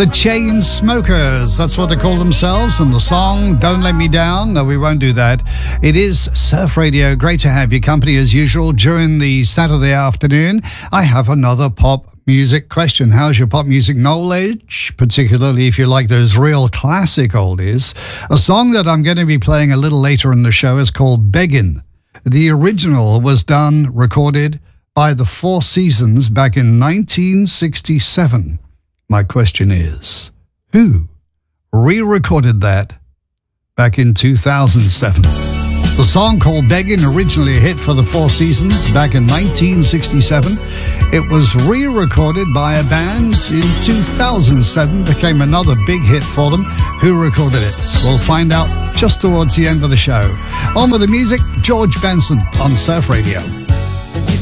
The Chainsmokers, that's what they call themselves, and the song Don't Let Me Down. No, we won't do that. It is Surf Radio. Great to have your company as usual during the Saturday afternoon. I have another pop music question. How's your pop music knowledge, particularly if you like those real classic oldies? A song that I'm going to be playing a little later in the show is called Beggin'. The original was recorded by the Four Seasons back in 1967. My question is, who re-recorded that back in 2007? The song called Beggin', originally a hit for the Four Seasons back in 1967. It was re-recorded by a band in 2007, became another big hit for them. Who recorded it? We'll find out just towards the end of the show. On with the music, George Benson on Surf Radio.